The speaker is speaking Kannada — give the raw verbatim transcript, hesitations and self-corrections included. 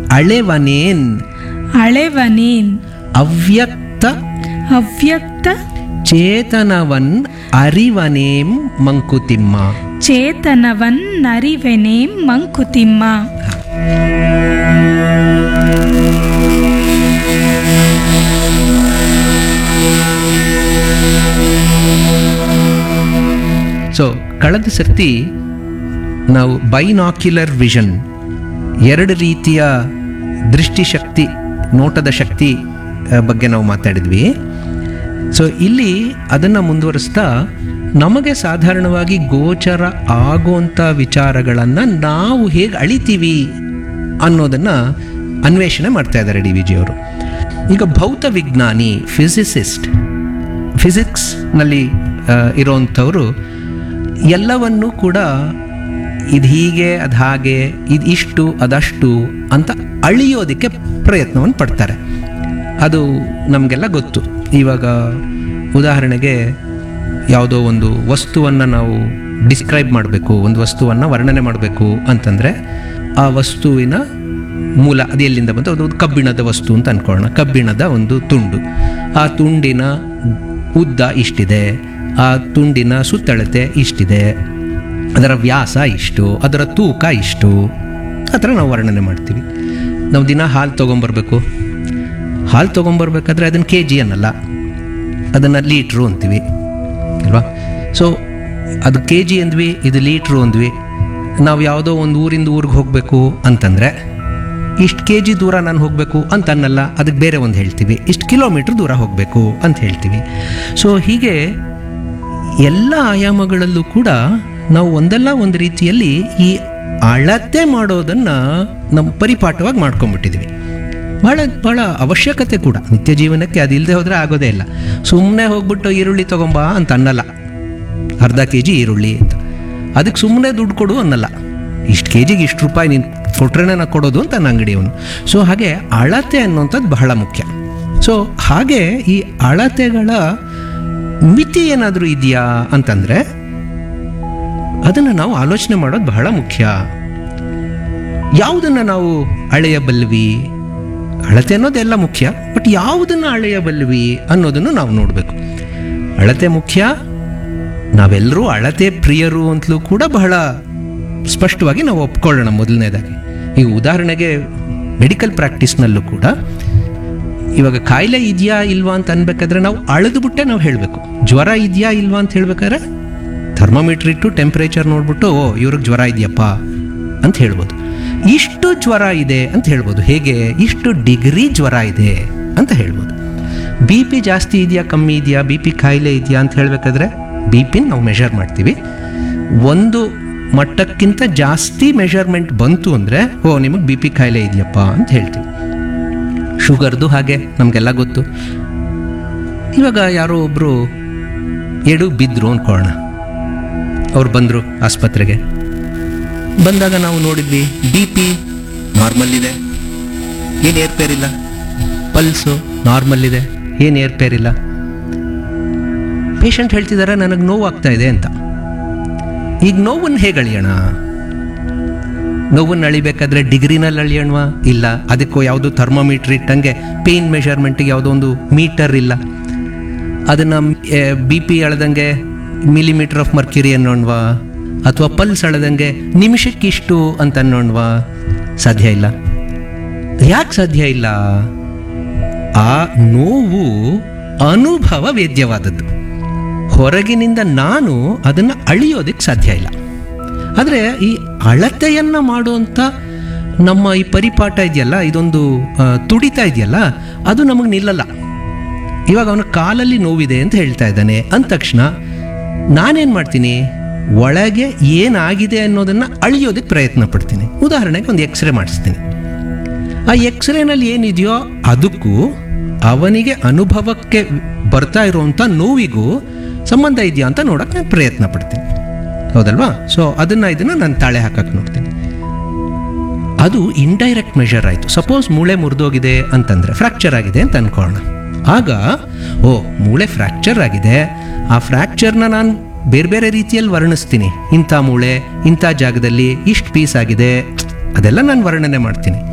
ಅಳೆವನೇನ್ ಅಳೆವನೇನ್ ಅವ್ಯಕ್ತ ಅವ್ಯಕ್ತ ಚೇತನವನ್ ಅರಿವನೇಂ ಮಂಕುತಿಮ್ಮ. ಚೇತನವನ್ನರಿವೆನೇಂ ಮಂಕುತಿಮ್ಮ. ಸೊ ಕಳೆದ ಸರ್ತಿ ನಾವು ಬೈನಾಕ್ಯುಲರ್ ವಿಷನ್, ಎರಡು ರೀತಿಯ ದೃಷ್ಟಿಶಕ್ತಿ, ನೋಟದ ಶಕ್ತಿ ಬಗ್ಗೆ ನಾವು ಮಾತಾಡಿದ್ವಿ. ಸೊ ಇಲ್ಲಿ ಅದನ್ನು ಮುಂದುವರಿಸ್ತಾ ನಮಗೆ ಸಾಧಾರಣವಾಗಿ ಗೋಚರ ಆಗುವಂಥ ವಿಚಾರಗಳನ್ನು ನಾವು ಹೇಗೆ ಅಳಿತೀವಿ ಅನ್ನೋದನ್ನು ಅನ್ವೇಷಣೆ ಮಾಡ್ತಾ ಇದ್ದಾರೆ ಡಿ ವಿ ಜಿಯವರು. ಈಗ ಭೌತ ವಿಜ್ಞಾನಿ, ಫಿಸಿಸಿಸ್ಟ್, ಫಿಸಿಕ್ಸ್ನಲ್ಲಿ ಇರೋವಂಥವರು ಎಲ್ಲವನ್ನೂ ಕೂಡ ಇದು ಹೀಗೆ, ಅದು ಹಾಗೆ, ಇದು ಇಷ್ಟು, ಅದಷ್ಟು ಅಂತ ಅಳಿಯೋದಕ್ಕೆ ಪ್ರಯತ್ನವನ್ನು ಪಡ್ತಾರೆ. ಅದು ನಮಗೆಲ್ಲ ಗೊತ್ತು. ಇವಾಗ ಉದಾಹರಣೆಗೆ ಯಾವುದೋ ಒಂದು ವಸ್ತುವನ್ನು ನಾವು ಡಿಸ್ಕ್ರೈಬ್ ಮಾಡಬೇಕು, ಒಂದು ವಸ್ತುವನ್ನು ವರ್ಣನೆ ಮಾಡಬೇಕು ಅಂತಂದರೆ ಆ ವಸ್ತುವಿನ ಮೂಲ ಅದು ಎಲ್ಲಿಂದ ಬಂತು, ಅದು ಕಬ್ಬಿಣದ ವಸ್ತು ಅಂತ ಅಂದ್ಕೊಳ್ಳೋಣ. ಕಬ್ಬಿಣದ ಒಂದು ತುಂಡು, ಆ ತುಂಡಿನ ಉದ್ದ ಇಷ್ಟಿದೆ, ಆ ತುಂಡಿನ ಸುತ್ತಳತೆ ಇಷ್ಟಿದೆ, ಅದರ ವ್ಯಾಸ ಇಷ್ಟು, ಅದರ ತೂಕ ಇಷ್ಟು, ಆ ಥರ ನಾವು ವರ್ಣನೆ ಮಾಡ್ತೀವಿ. ನಾವು ದಿನ ಹಾಲು ತೊಗೊಂಬರ್ಬೇಕು, ಹಾಲು ತೊಗೊಂಬರ್ಬೇಕಾದ್ರೆ ಅದನ್ನು ಕೆ ಜಿ ಅನ್ನಲ್ಲ, ಅದನ್ನು ಲೀಟ್ರು ಅಂತೀವಿ ಅಲ್ವಾ. ಸೊ ಅದು ಕೆ ಜಿ ಅಂದ್ವಿ, ಇದು ಲೀಟ್ರು ಅಂದ್ವಿ. ನಾವು ಯಾವುದೋ ಒಂದು ಊರಿಂದ ಊರಿಗೆ ಹೋಗಬೇಕು ಅಂತಂದರೆ ಇಷ್ಟು ಕೆ ಜಿ ದೂರ ನಾನು ಹೋಗಬೇಕು ಅಂತ ಅನ್ನಲ್ಲ, ಅದಕ್ಕೆ ಬೇರೆ ಒಂದು ಹೇಳ್ತೀವಿ. ಇಷ್ಟು ಕಿಲೋಮೀಟ್ರ್ ದೂರ ಹೋಗಬೇಕು ಅಂತ ಹೇಳ್ತೀವಿ. ಸೊ ಹೀಗೆ ಎಲ್ಲ ಆಯಾಮಗಳಲ್ಲೂ ಕೂಡ ನಾವು ಒಂದಲ್ಲ ಒಂದು ರೀತಿಯಲ್ಲಿ ಈ ಅಳತೆ ಮಾಡೋದನ್ನು ನಮ್ಮ ಪರಿಪಾಠವಾಗಿ ಮಾಡ್ಕೊಂಡ್ಬಿಟ್ಟಿದ್ವಿ. ಭಾಳ ಭಾಳ ಅವಶ್ಯಕತೆ ಕೂಡ ನಿತ್ಯ ಜೀವನಕ್ಕೆ. ಅದು ಇಲ್ಲದೆ ಹೋದರೆ ಆಗೋದೇ ಇಲ್ಲ. ಸುಮ್ಮನೆ ಹೋಗ್ಬಿಟ್ಟು ಈರುಳ್ಳಿ ತೊಗೊಂಬಾ ಅಂತ ಅನ್ನಲ್ಲ, ಅರ್ಧ ಕೆ ಜಿ ಈರುಳ್ಳಿ ಅಂತ. ಅದಕ್ಕೆ ಸುಮ್ಮನೆ ದುಡ್ಡು ಕೊಡು ಅನ್ನಲ್ಲ, ಇಷ್ಟು ಕೆ ಜಿಗೆ ಇಷ್ಟು ರೂಪಾಯಿ ನೀನು ಕೊಟ್ರೇನೆ ನಾ ಕೊಡೋದು ಅಂತ ನನ್ನ ಅಂಗಡಿಯವನು. ಸೊ ಹಾಗೆ ಅಳತೆ ಅನ್ನೋಂಥದ್ದು ಬಹಳ ಮುಖ್ಯ. ಸೊ ಹಾಗೆ ಈ ಅಳತೆಗಳ ಮಿತಿ ಏನಾದರೂ ಇದೆಯಾ ಅಂತಂದರೆ ಅದನ್ನು ನಾವು ಆಲೋಚನೆ ಮಾಡೋದು ಬಹಳ ಮುಖ್ಯ. ಯಾವುದನ್ನು ನಾವು ಅಳೆಯಬಲ್ವಿ, ಅಳತೆ ಅನ್ನೋದೆಲ್ಲ ಮುಖ್ಯ, ಬಟ್ ಯಾವುದನ್ನು ಅಳೆಯಬಲ್ವಿ ಅನ್ನೋದನ್ನು ನಾವು ನೋಡಬೇಕು. ಅಳತೆ ಮುಖ್ಯ. ನಾವೆಲ್ಲರೂ ಅಳತೆ ಪ್ರಿಯರು ಅಂತಲೂ ಕೂಡ ಬಹಳ ಸ್ಪಷ್ಟವಾಗಿ ನಾವು ಒಪ್ಕೊಳ್ಳೋಣ. ಮೊದಲನೇದಾಗಿ ಈಗ ಉದಾಹರಣೆಗೆ ಮೆಡಿಕಲ್ ಪ್ರಾಕ್ಟೀಸ್ನಲ್ಲೂ ಕೂಡ ಇವಾಗ ಕಾಯಿಲೆ ಇದೆಯಾ ಇಲ್ವಾ ಅಂತ ಅನ್ಬೇಕಾದ್ರೆ ನಾವು ಅಳೆದು ಬಿಟ್ಟೆ ನಾವು ಹೇಳಬೇಕು. ಜ್ವರ ಇದೆಯಾ ಇಲ್ವಾ ಅಂತ ಹೇಳ್ಬೇಕಾದ್ರೆ ಥರ್ಮೋಮೀಟ್ರ್ ಇಟ್ಟು ಟೆಂಪ್ರೇಚರ್ ನೋಡ್ಬಿಟ್ಟು ಓ ಇವ್ರಿಗೆ ಜ್ವರ ಇದೆಯಪ್ಪ ಅಂತ ಹೇಳ್ಬೋದು. ಇಷ್ಟು ಜ್ವರ ಇದೆ ಅಂತ ಹೇಳ್ಬೋದು. ಹೇಗೆ? ಇಷ್ಟು ಡಿಗ್ರಿ ಜ್ವರ ಇದೆ ಅಂತ ಹೇಳ್ಬೋದು. ಬಿ ಪಿ ಜಾಸ್ತಿ ಇದೆಯಾ ಕಮ್ಮಿ ಇದೆಯಾ, ಬಿ ಪಿ ಕಾಯಿಲೆ ಇದೆಯಾ ಅಂತ ಹೇಳಬೇಕಾದ್ರೆ ಬಿ ಪಿನ ನಾವು ಮೆಷರ್ ಮಾಡ್ತೀವಿ. ಒಂದು ಮಟ್ಟಕ್ಕಿಂತ ಜಾಸ್ತಿ ಮೆಷರ್ಮೆಂಟ್ ಬಂತು ಅಂದರೆ ಓ ನಿಮಗೆ ಬಿ ಪಿ ಕಾಯಿಲೆ ಇದೆಯಪ್ಪ ಅಂತ ಹೇಳ್ತೀವಿ. ಶುಗರ್ದು ಹಾಗೆ ನಮಗೆಲ್ಲ ಗೊತ್ತು. ಇವಾಗ ಯಾರೋ ಒಬ್ಬರು ಎಡು ಬಿದ್ದರು ಅಂದ್ಕೊಳ್ಳೋಣ, ಅವ್ರು ಬಂದರು ಆಸ್ಪತ್ರೆಗೆ. ಬಂದಾಗ ನಾವು ನೋಡಿದ್ವಿ ಬಿ ಪಿ ನಾರ್ಮಲ್ ಇದೆ, ಏನು ಏರ್ಪೇರ್ ಇಲ್ಲ. ಪಲ್ಸು ನಾರ್ಮಲ್ ಇದೆ, ಏನು ಏರ್ಪೇರ್ ಇಲ್ಲ. ಪೇಷಂಟ್ ಹೇಳ್ತಿದ್ದಾರೆ ನನಗೆ ನೋವು ಆಗ್ತಾ ಇದೆ ಅಂತ. ಈಗ ನೋವನ್ನು ಹೇಗೆ ಅಳಿಯೋಣ? ನೋವನ್ನು ಅಳಿಬೇಕಾದ್ರೆ ಡಿಗ್ರಿನಲ್ಲಿ ಅಳಿಯೋಣವಾ? ಇಲ್ಲ. ಅದಕ್ಕೂ ಯಾವುದೋ ಥರ್ಮೋಮೀಟ್ರ್ ಇಟ್ಟಂಗೆ ಪೇಯ್ನ್ ಮೆಷರ್ಮೆಂಟಿಗೆ ಯಾವುದೋ ಒಂದು ಮೀಟರ್ ಇಲ್ಲ. ಅದನ್ನು B P ಅಳೆದಂಗೆ millimetre of Mercury ಅನ್ನೋಣವಾ? ಅಥವಾ ಪಲ್ಸ್ ಅಳೆದಂಗೆ ನಿಮಿಷಕ್ಕಿಷ್ಟು ಅಂತ ಅನ್ನೋಣವಾ? ಸಾಧ್ಯ ಇಲ್ಲ. ಯಾಕೆ ಸಾಧ್ಯ ಇಲ್ಲ? ಆ ನೋವು ಅನುಭವ ವೇದ್ಯವಾದದ್ದು. ಹೊರಗಿನಿಂದ ನಾನು ಅದನ್ನು ಅಳಿಯೋದಕ್ಕೆ ಸಾಧ್ಯ ಇಲ್ಲ. ಆದರೆ ಈ ಅಳತೆಯನ್ನು ಮಾಡುವಂಥ ನಮ್ಮ ಈ ಪರಿಪಾಠ ಇದೆಯಲ್ಲ, ಇದೊಂದು ತುಡಿತ ಇದೆಯಲ್ಲ, ಅದು ನಮಗೆ ನಿಲ್ಲಲ್ಲ. ಇವಾಗ ಅವನ ಕಾಲಲ್ಲಿ ನೋವಿದೆ ಅಂತ ಹೇಳ್ತಾ ಇದ್ದಾನೆ ಅಂದ ತಕ್ಷಣ ನಾನೇನು ಮಾಡ್ತೀನಿ? ಒಳಗೆ ಏನಾಗಿದೆ ಅನ್ನೋದನ್ನು ಅಳಿಯೋದಕ್ಕೆ ಪ್ರಯತ್ನ ಪಡ್ತೀನಿ. ಉದಾಹರಣೆಗೆ ಒಂದು ಎಕ್ಸ್ರೇ ಮಾಡಿಸ್ತೀನಿ. ಆ ಎಕ್ಸ್ರೇನಲ್ಲಿ ಏನಿದೆಯೋ ಅದಕ್ಕೂ ಅವನಿಗೆ ಅನುಭವಕ್ಕೆ ಬರ್ತಾ ಇರುವಂಥ ನೋವಿಗೂ ಸಂಬಂಧ ಇದೆಯಾ ಅಂತ ನೋಡೋಕ್ಕೆ ನಾನು ಪ್ರಯತ್ನ ಪಡ್ತೀನಿ. ಹೌದಲ್ವಾ? ಸೊ ಅದನ್ನು ಇದನ್ನು ನಾನು ತಾಳೆ ಹಾಕಕ್ಕೆ ನೋಡ್ತೀನಿ. ಅದು ಇಂಡೈರೆಕ್ಟ್ ಮೆಷರ್ ಆಯಿತು. ಸಪೋಸ್ ಮೂಳೆ ಮುರಿದೋಗಿದೆ ಅಂತಂದರೆ, ಫ್ರ್ಯಾಕ್ಚರ್ ಆಗಿದೆ ಅಂತ ಅಂದ್ಕೊಳ್ಳೋಣ. ಆಗ ಓ ಮೂಳೆ ಫ್ರ್ಯಾಕ್ಚರ್ ಆಗಿದೆ, ಆ ಫ್ರ್ಯಾಕ್ಚರ್ನ ನಾನು ಬೇರೆ ಬೇರೆ ರೀತಿಯಲ್ಲಿ ವರ್ಣಿಸ್ತೀನಿ. ಇಂಥ ಮೂಳೆ ಇಂಥ ಜಾಗದಲ್ಲಿ ಇಷ್ಟು ಪೀಸ್ ಆಗಿದೆ, ಅದೆಲ್ಲ ನಾನು ವರ್ಣನೆ ಮಾಡ್ತೀನಿ.